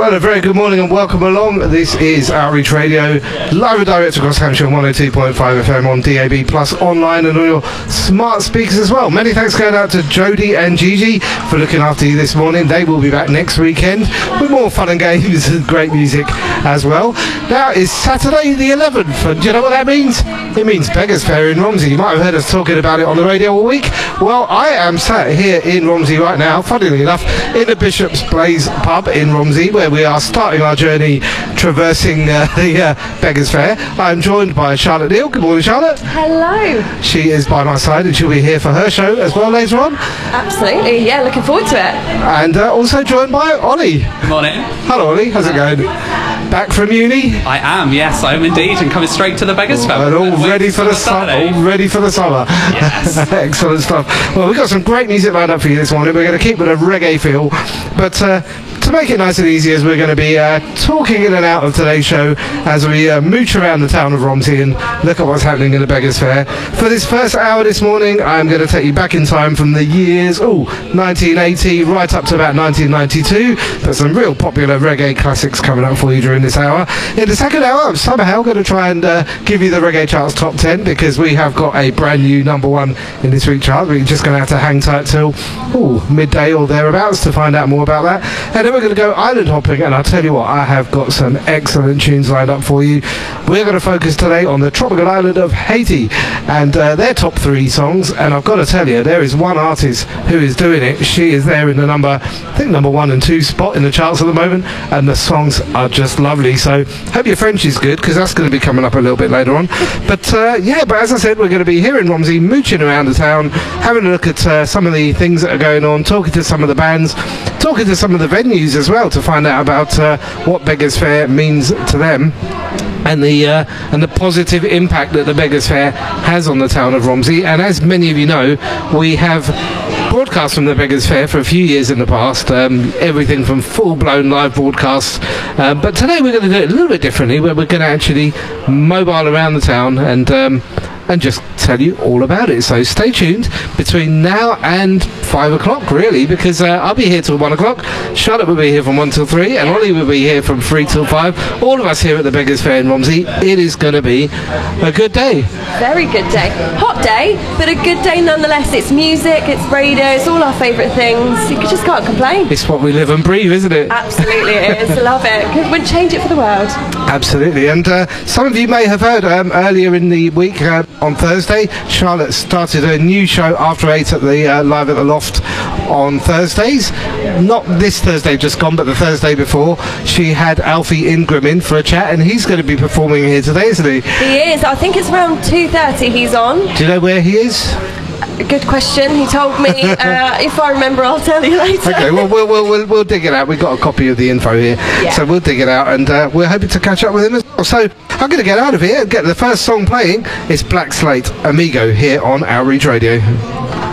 Well, a very good morning and welcome along. This is Outreach Radio, live and direct across Hampshire on 102.5 FM on DAB Plus online and on your smart speakers as well. Many thanks going out to Jody and Gigi for looking after you this morning. They will be back next weekend with more fun and games and great music as well. Now is Saturday the 11th, and do you know what that means? It means Beggars Fair in Romsey. You might have heard us talking about it on the radio all week. Well, I am sat here in Romsey right now, funnily enough, in the Bishop's Blaze pub in Romsey, where we are starting our journey traversing the Beggars Fair. I'm joined by Charlotte Neal. Good morning, Charlotte. Hello. She is by my side and she'll be here for her show as well later on. Absolutely, yeah, looking forward to it. And also joined by Ollie. Good morning. Hello, Ollie. How's it going? Back from uni? I am, yes, I am indeed, and coming straight to the Beggars Fair. And all ready for the summer. All ready for the summer. Yes. Excellent stuff. Well, we've got some great music lined up for you this morning. We're going to keep it a reggae feel, but to make it nice and easy, as we're going to be talking in and out of today's show as we mooch around the town of Romsey and look at what's happening in the Beggars Fair. For this first hour this morning, I'm going to take you back in time from the years 1980 right up to about 1992. But some real popular reggae classics coming up for you during this hour. In the second hour, I'm somehow going to try and give you the Reggae Charts Top 10, because we have got a brand new number one in this week's chart. We're just going to have to hang tight till midday or thereabouts to find out more about that. And then we're going to go island hopping, and I'll tell you what, I have got some excellent tunes lined up for you. We're going to focus today on the tropical island of Haiti and their top 3 songs, and I've got to tell you, there is one artist who is doing it. She is there in the number 1 and 2 spot in the charts at the moment, and the songs are just lovely. So hope your French is good, because that's going to be coming up a little bit later on. But but as I said, we're going to be here in Romsey, mooching around the town, having a look at some of the things that are going on, talking to some of the bands, talking to some of the venues as well, to find out about what Beggars Fair means to them, and the positive impact that the Beggars Fair has on the town of Romsey. And as many of you know, we have broadcast from the Beggars Fair for a few years in the past, everything from full-blown live broadcasts, but today we're going to do it a little bit differently, where we're going to actually mobile around the town and just tell you all about it. So stay tuned between now and 5 o'clock, really, because I'll be here till 1 o'clock. Charlotte will be here from 1 till 3, and Ollie will be here from 3 till 5. All of us here at the Beggars Fair in Romsey. It is going to be a good day. Very good day. Hot day, but a good day nonetheless. It's music, it's radio, it's all our favourite things. You just can't complain. It's what we live and breathe, isn't it? Absolutely it is. Love it. Wouldn't change it for the world. Absolutely. And some of you may have heard earlier in the week, on Thursday, Charlotte started a new show after 8 at the Live at the Loft on Thursdays. Not this Thursday just gone, but the Thursday before. She had Alfie Ingram in for a chat, and he's going to be performing here today, isn't he? He is. I think it's around 2:30 he's on. Do you know where he is? Good question. He told me. If I remember, I'll tell you later. Okay, well, we'll dig it out. We've got a copy of the info here, so we'll dig it out, and we're hoping to catch up with him as well. So I'm going to get out of here and get the first song playing. It's Black Slate, Amigo, here on Outreach Radio.